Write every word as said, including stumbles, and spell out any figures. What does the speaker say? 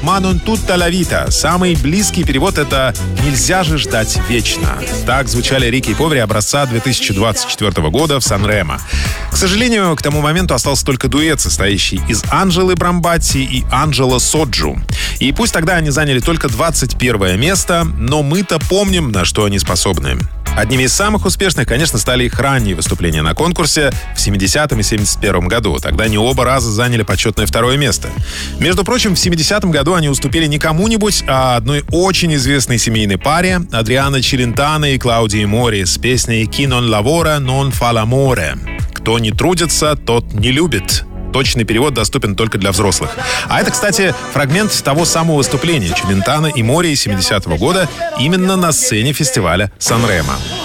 «Ma non tutta la vita». Самый близкий перевод — это «Нельзя же ждать вечно». Так звучали Рики и Повери образца две тысячи двадцать четвёртого года в Сан-Ремо. К сожалению, к тому моменту остался только дуэт, состоящий из Анджелы Брамбатти и Анджело Соджу. И пусть тогда они заняли только двадцать первое место, но мы-то помним, на что они способны. Одними из самых успешных, конечно, стали их ранние выступления на конкурсе в семидесятом и семьдесят первом году. Тогда они оба раза заняли почетное второе место. Между прочим, в семидесятом году они уступили не кому-нибудь, а одной очень известной семейной паре — Адриано Челентано и Клаудии Мори с песней «Chi non lavora non fa l'amore». «Кто не трудится, тот не любит». Точный перевод доступен только для взрослых. А это, кстати, фрагмент того самого выступления Челентано и Мори семидесятого года именно на сцене фестиваля Сан-Ремо.